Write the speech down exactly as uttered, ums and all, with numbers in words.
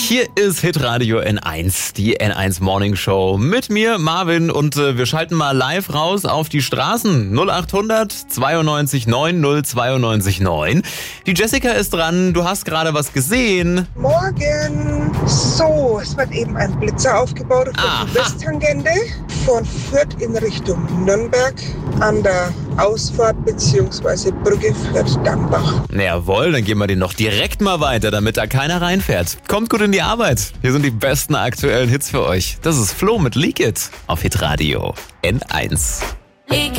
Hier ist Hitradio N eins, die N eins Morning Show mit mir, Marvin, und äh, wir schalten mal live raus auf die Straßen. null achthundert zweiundneunzig neun null zweiundneunzig neun. Die Jessica ist dran, du hast gerade was gesehen. Morgen. So, es wird eben ein Blitzer aufgebaut auf Aha. der Westtangente von Fürth in Richtung Nürnberg an der Ausfahrt bzw. Brücke Fürth-Dambach. Jawohl, dann gehen wir den noch direkt mal weiter, damit da keiner reinfährt. Kommt gut in die Arbeit. Hier sind die besten aktuellen Hits für euch. Das ist Flo mit Leak It auf Hitradio N eins.